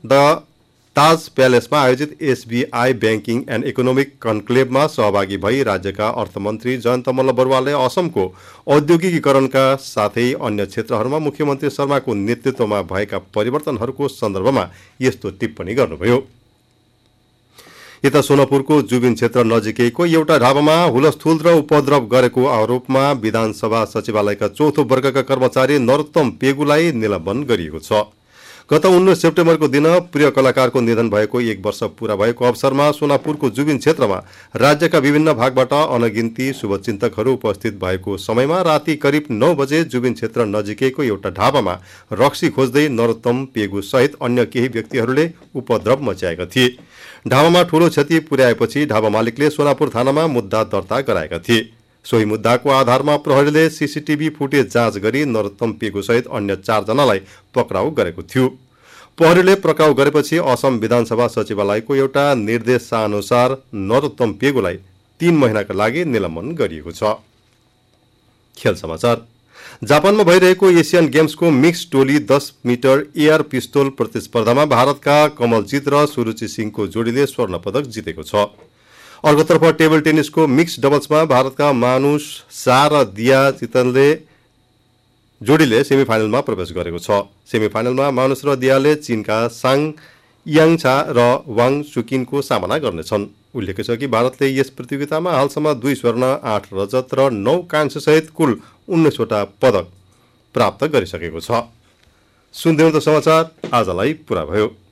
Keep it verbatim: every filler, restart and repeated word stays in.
The ताज प्यालेसमा आयोजित SBI banking and economic कन्क्लेभमा सहभागी भई राज्यका अर्थमन्त्री जयन्त मल्ल बरुवालले असमको औद्योगिकीकरणका साथै अन्य क्षेत्रहरूमा मुख्यमन्त्री शर्माको नेतृत्वमा भएका परिवर्तनहरूको सन्दर्भमा यस्तो टिप्पणी गर्नुभयो। यता सोनापुरको जुबिन क्षेत्र नजिकैको एउटा ढाबामा हुलस्थुल र उपद्रव गरेको आरोपमा विधानसभा सचिवालयका चौथो वर्गका कर्मचारी नरोत्तम पेगुलाई निलम्बन गरिएको छ। गत उन्नाइस सेप्टेम्बरको दिन प्रिय कलाकारको निधन भएको एक वर्ष पूरा भएको अवसरमा सोनापुरको जुबिन क्षेत्रमा राज्यका विभिन्न भागबाट अनगिन्ती शुभचिन्तकहरू उपस्थित भएको समयमा राति करिब नौ बजे जुबिन क्षेत्र नजिकैको एउटा ढाबामा रक्सी खोज्दै नरोत्तम पेगु सहित अन्य केही व्यक्तिहरूले उपद्रव मचाएका थिए। ढाबामा ठूलो क्षति पुर्याएपछि ढाबा मालिकले सोनापुर थानामा मुद्दा दर्ता गराएका थिए। सोही मुद्दाको आधारमा प्रहरीले सीसीटीभी फुटेज जाँच गरी नरोत्तम पेगु सहित अन्य चारजनालाई पक्राउ गरेको थियो। प्रहरीले पक्राउ गरेपछि असम विधानसभा सचिवालयको एउटा निर्देशानुसार नरोत्तम पेगुलाई तीन महिनाका लागि निलम्बन गरिएको छ। खेल समाचार। जापानमा भइरहेको एसियन गेम्सको मिक्स टोली दस मिटर एयर पिस्तोल प्रतिस्पर्धामा भारतका कमलजित र सुरुचि सिंहको जोडीले स्वर्ण पदक जितेको छ। अर्कोतर्फ टेबल टेनिसको मिक्स डबल्समा भारतका मानुष शाह र दिया चितनले जोडीले सेमिफाइनलमा प्रवेश गरेको छ। सेमिफाइनलमा मानुष र दियाले चीनका साङ याङछा र वाङ सुकिनको सामना गर्नेछन्। उल्लेख्य छ कि भारतले यस प्रतियोगितामा हालसम्म दुई स्वर्ण, आठ रजत र नौ कांस्य सहित कुल उन्नाइसवटा पदक प्राप्त गरिसकेको छ। सुन्दै हुनुहुन्छ समाचार आजलाई पुरा भयो।